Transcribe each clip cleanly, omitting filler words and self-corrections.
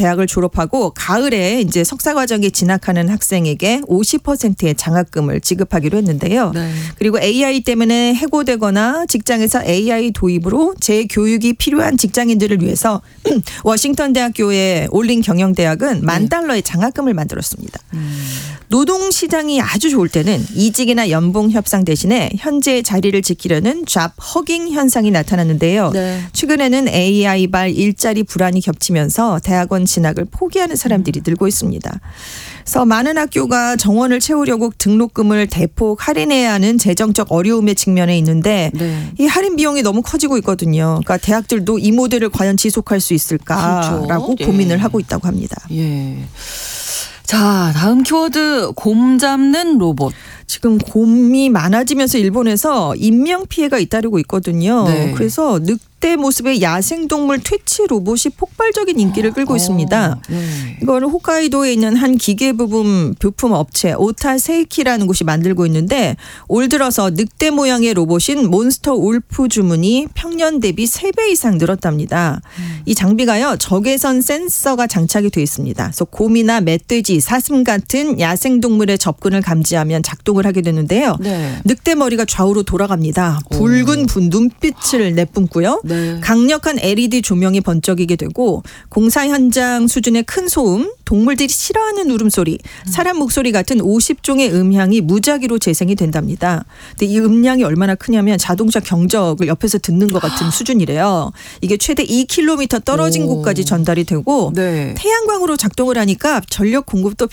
대학을 졸업하고 가을에 이제 석사 과정에 진학하는 학생에게 50%의 장학금을 지급하기로 했는데요. 네. 그리고 AI 때문에 해고되거나 직장에서 AI 도입으로 재교육이 필요한 직장인들을 위해서 워싱턴 대학교의 올린 경영대학은 $10,000의 장학금을 만들었습니다. 노동시장이 아주 좋을 때는 이직이나 연봉 협상 대신에 현재의 자리를 지키려는 잡 허깅 현상이 나타났는데요. 네. 최근에는 AI발 일자리 불안이 겹치면서 대학원 진학을 포기하는 사람들이 늘고 있습니다. 그래서 많은 학교가 정원을 채우려고 등록금을 대폭 할인해야 하는 재정적 어려움에 직면해 있는데 네. 이 할인 비용이 너무 커지고 있거든요. 그러니까 대학들도 이 모델을 과연 지속할 수 있을까라고 그렇죠. 고민을 예. 하고 있다고 합니다. 예. 자, 다음 키워드 곰 잡는 로봇. 지금 곰이 많아지면서 일본에서 인명 피해가 잇따르고 있거든요. 네. 그래서 늑대 모습의 야생동물 퇴치 로봇이 폭발적인 인기를 끌고 있습니다. 네. 이거는 홋카이도에 있는 한 기계 부품 업체 오타세이키라는 곳이 만들고 있는데 올 들어서 늑대 모양의 로봇인 몬스터 울프 주문이 평년 대비 3배 이상 늘었답니다. 이 장비가요 적외선 센서가 장착이 되어 있습니다. 그래서 곰이나 멧돼지, 사슴 같은 야생동물의 접근을 감지하면 작동을 하게 되는데요. 네. 늑대 머리가 좌우로 돌아갑니다. 붉은 눈빛을 내뿜고요. 네. 강력한 LED 조명이 번쩍이게 되고 공사 현장 수준의 큰 소음, 동물들이 싫어하는 울음소리, 사람 목소리 같은 50종의 음향이 무작위로 재생이 된답니다. 근데 이 음량이 얼마나 크냐면 자동차 경적을 옆에서 듣는 것 같은 수준이래요. 이게 최대 2km 떨어진 곳까지 전달이 되고 네. 태양광으로 작동을 하니까 전력 공급도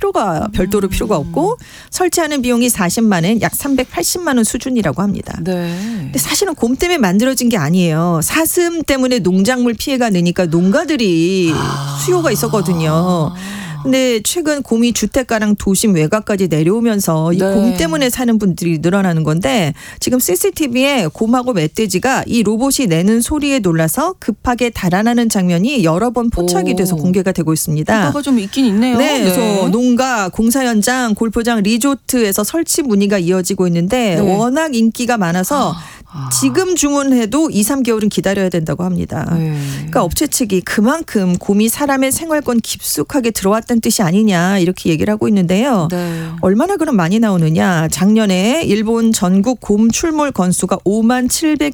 별도로 필요가 없고 설치하는 비용이 40만 원, 약 380만 원 수준이라고 합니다. 네. 근데 사실은 곰 때문에 만들어진 게 아니에요. 사슴 때문에 농작물 피해가 느니까 농가들이 수요가 있었거든요. 근데 최근 곰이 주택가랑 도심 외곽까지 내려오면서 이 곰 네. 때문에 사는 분들이 늘어나는 건데 지금 CCTV에 곰하고 멧돼지가 이 로봇이 내는 소리에 놀라서 급하게 달아나는 장면이 여러 번 포착이 돼서 공개가 되고 있습니다. 효과가 좀 있긴 있네요. 네, 그래서 농가, 공사 현장, 골프장, 리조트에서 설치 문의가 이어지고 있는데 네. 워낙 인기가 많아서 지금 주문해도 2, 3개월은 기다려야 된다고 합니다. 네. 그러니까 업체 측이 그만큼 곰이 사람의 생활권 깊숙하게 들어왔다는 뜻이 아니냐 이렇게 얘기를 하고 있는데요. 네. 얼마나 그럼 많이 나오느냐. 작년에 일본 전국 곰 출몰 건수가 5만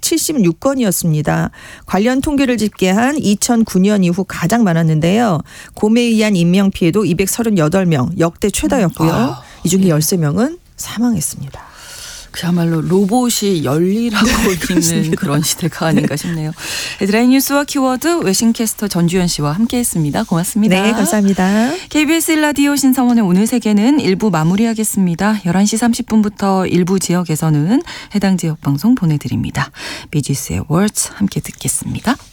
776건이었습니다. 관련 통계를 집계한 2009년 이후 가장 많았는데요. 곰에 의한 인명피해도 238명, 역대 최다였고요. 이 중에 13명은 사망했습니다. 그야말로 로봇이 열일하고 있는 그런 시대가 아닌가 싶네요. 헤드라인 뉴스와 키워드 외신캐스터 전주현 씨와 함께했습니다. 고맙습니다. 네, 감사합니다. KBS 1라디오 신성원의 오늘 세계는 1부 마무리하겠습니다. 11시 30분부터 일부 지역에서는 해당 지역 방송 보내드립니다. 비지스의 Words 함께 듣겠습니다.